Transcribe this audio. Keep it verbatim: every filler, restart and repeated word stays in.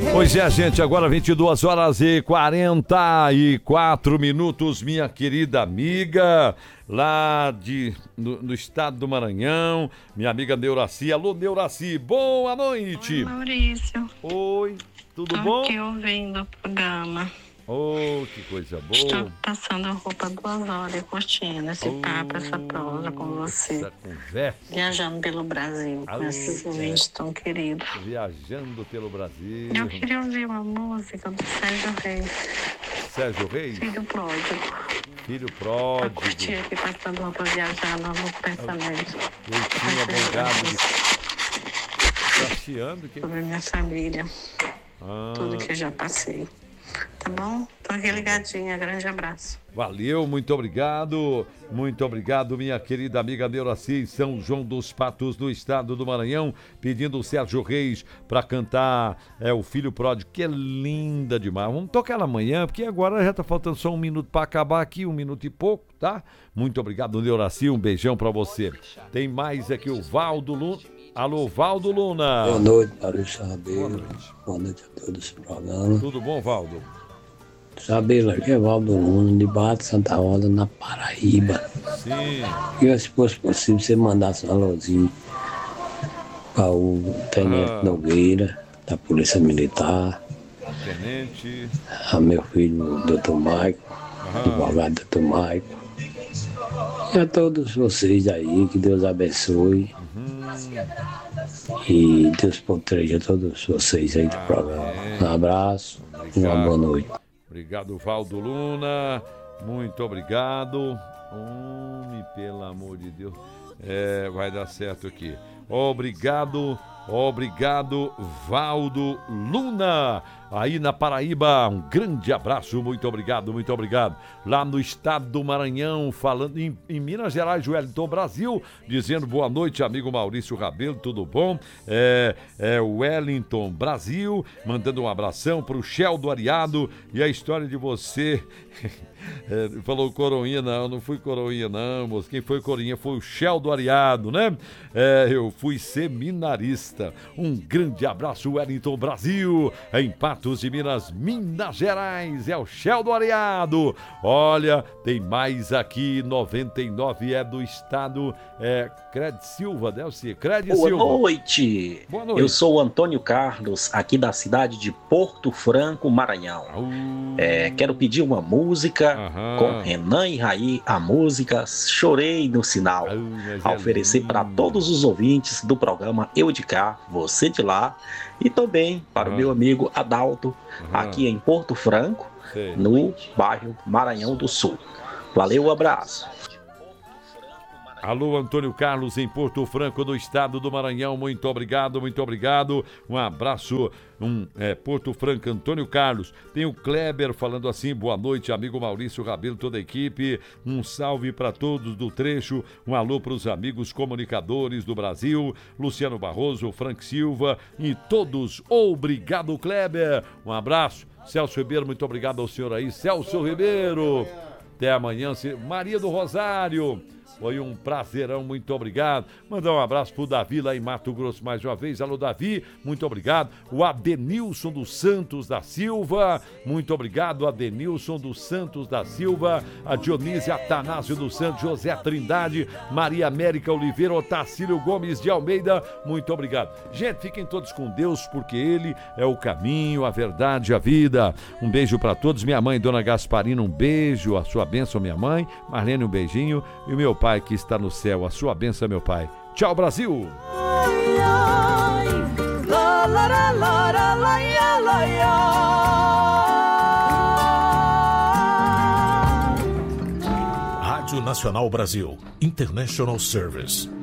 Pois é, gente, agora vinte e duas horas e quarenta e quatro minutos, minha querida amiga, lá de, no, no estado do Maranhão, minha amiga Neuraci. Alô, Neuraci, boa noite. Oi, Maurício. Oi, tudo Tô bom? aqui ouvindo o programa. Oh, que coisa boa. Estou passando a roupa duas horas e curtindo esse oh, papo, essa prosa com você. Essa conversa. Viajando pelo Brasil Alô, com esses ouvintes é. tão queridos. Viajando pelo Brasil. Eu queria ouvir uma música do Sérgio Reis. Sérgio Reis? Filho pródigo. Filho Pra pródigo. curtir aqui, passando roupa, viajando no pensamento. Eu tinha bongado de... Tá chiando? Que... Sobre minha família. Ah. Tudo que eu já passei. Tá bom? Tô aqui ligadinha. Grande abraço. Valeu, muito obrigado. Muito obrigado, minha querida amiga Neuraci, em São João dos Patos, no estado do Maranhão, pedindo o Sérgio Reis para cantar é, o Filho Pródigo, que é linda demais. Vamos tocar ela amanhã, porque agora já tá faltando só um minuto para acabar aqui, um minuto e pouco, tá? Muito obrigado, Neuraci, um beijão para você. Tem mais aqui o Valdo Luna. Alô, Valdo Luna. Boa noite, Maurício Rabelo. Boa noite. Boa noite a todos do programa. Tudo bom, Valdo? Sabelo, aqui é Valdo Luna, de Barra de Santa Rosa, na Paraíba. Sim. E se fosse possível, você mandasse um alôzinho para o Tenente ah. Nogueira, da Polícia Militar. Tenente. A meu filho, doutor Maico, ah. advogado doutor Maico. E a todos vocês aí, que Deus abençoe. Uhum. E Deus proteja todos vocês aí do ah, programa. É. Um abraço e uma boa noite. Obrigado, Valdo Luna. Muito obrigado. Homem, pelo amor de Deus. É, vai dar certo aqui. Obrigado, obrigado, Valdo Luna. Aí na Paraíba, um grande abraço, muito obrigado, muito obrigado. Lá no estado do Maranhão, falando em, em Minas Gerais, Wellington Brasil, dizendo boa noite, amigo Maurício Rabelo, tudo bom? É, é Wellington Brasil, mandando um abração pro Shell do Ariado e a história de você... É, falou coroinha, não, não fui coroinha não, moço. Quem foi coroinha foi o Shell do Ariado, né? É, eu fui seminarista. Um grande abraço, Wellington Brasil, em Patos de Minas, Minas Gerais, é o Shell do Ariado. Olha, tem mais aqui, noventa e nove é do estado, é Cred Silva, deve ser, Cred Silva. Boa noite. Boa noite. Eu sou o Antônio Carlos, aqui da cidade de Porto Franco, Maranhão. Uh... É, quero pedir uma música Aham. com Renan e Raí, a música Chorei no Sinal, uh, a oferecer é para todos os ouvintes do programa Eu de Cá, Você de Lá, e também para Aham. o meu amigo Adalto, Aham. aqui em Porto Franco, Sei. no bairro Maranhão do Sul. Valeu, um abraço. Alô, Antônio Carlos, em Porto Franco, no estado do Maranhão. Muito obrigado, muito obrigado. Um abraço, um, é, Porto Franco, Antônio Carlos. Tem o Kleber falando assim, boa noite, amigo Maurício Rabelo, toda a equipe. Um salve para todos do trecho. Um alô para os amigos comunicadores do Brasil. Luciano Barroso, Frank Silva e todos. Obrigado, Kleber. Um abraço. Celso Ribeiro, muito obrigado ao senhor aí. Celso Ribeiro. Até amanhã. Maria do Rosário. Foi um prazerão, muito obrigado. Mandar um abraço pro Davi lá em Mato Grosso mais uma vez. Alô, Davi, muito obrigado. O Adenilson dos Santos da Silva, muito obrigado. Adenilson dos Santos da Silva, a Dionísia Atanásio dos Santos, José Trindade, Maria América Oliveira, Otacílio Gomes de Almeida, muito obrigado. Gente, fiquem todos com Deus, porque Ele é o caminho, a verdade, a vida. Um beijo para todos. Minha mãe, Dona Gasparina, um beijo. A sua bênção, minha mãe. Marlene, um beijinho. E o meu pai que está no céu, a sua bênção, meu pai. Tchau, Brasil! Rádio Nacional Brasil, International Service.